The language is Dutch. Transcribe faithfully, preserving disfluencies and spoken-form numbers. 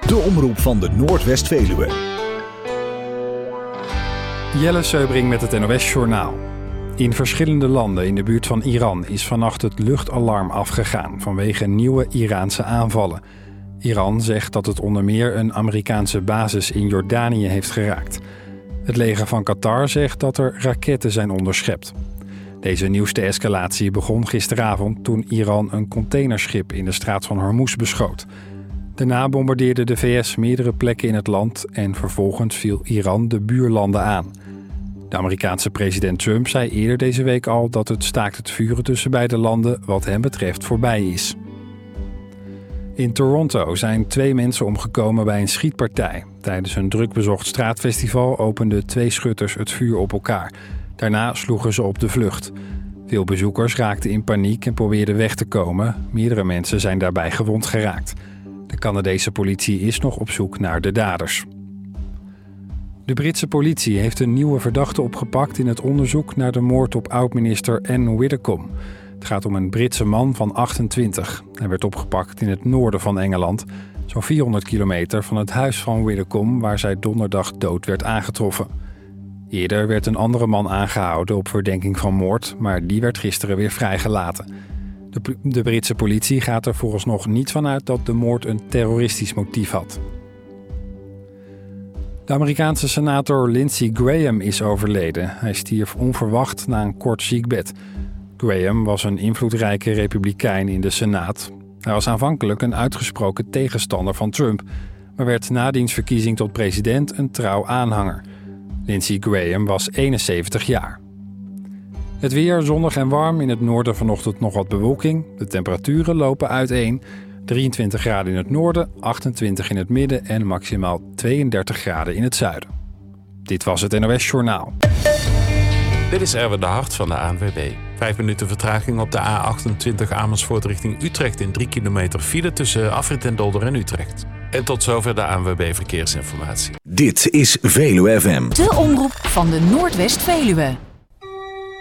De omroep van de Noordwest-Veluwe. Jelle Seubring met het N O S-journaal. In verschillende landen in de buurt van Iran is vannacht het luchtalarm afgegaan vanwege nieuwe Iraanse aanvallen. Iran zegt dat het onder meer een Amerikaanse basis in Jordanië heeft geraakt. Het leger van Qatar zegt dat er raketten zijn onderschept. Deze nieuwste escalatie begon gisteravond toen Iran een containerschip in de straat van Hormuz beschoot. Daarna bombardeerde de V S meerdere plekken in het land en vervolgens viel Iran de buurlanden aan. De Amerikaanse president Trump zei eerder deze week al dat het staakt het vuren tussen beide landen wat hem betreft voorbij is. In Toronto zijn twee mensen omgekomen bij een schietpartij. Tijdens een drukbezocht straatfestival openden twee schutters het vuur op elkaar. Daarna sloegen ze op de vlucht. Veel bezoekers raakten in paniek en probeerden weg te komen. Meerdere mensen zijn daarbij gewond geraakt. De Canadese politie is nog op zoek naar de daders. De Britse politie heeft een nieuwe verdachte opgepakt in het onderzoek naar de moord op oud-minister Anne Widdecombe. Het gaat om een Britse man van achtentwintig. Hij werd opgepakt in het noorden van Engeland, zo'n vierhonderd kilometer van het huis van Widdecombe, waar zij donderdag dood werd aangetroffen. Eerder werd een andere man aangehouden op verdenking van moord, maar die werd gisteren weer vrijgelaten. De, de Britse politie gaat er vooralsnog niet van uit dat de moord een terroristisch motief had. De Amerikaanse senator Lindsey Graham is overleden. Hij stierf onverwacht na een kort ziekbed. Graham was een invloedrijke republikein in de Senaat. Hij was aanvankelijk een uitgesproken tegenstander van Trump, maar werd na diens verkiezing tot president een trouw aanhanger. Lindsey Graham was eenenzeventig jaar. Het weer zonnig en warm, in het noorden vanochtend nog wat bewolking. De temperaturen lopen uiteen. drieëntwintig graden in het noorden, achtentwintig in het midden en maximaal tweeëndertig graden in het zuiden. Dit was het N O S-journaal. Dit is Erwin de Hart van de A N W B. Vijf minuten vertraging op de A achtentwintig Amersfoort richting Utrecht in drie kilometer file tussen Afrit den Dolder en Utrecht. En tot zover de A N W B Verkeersinformatie. Dit is Veluwe F M. De omroep van de Noordwest-Veluwe.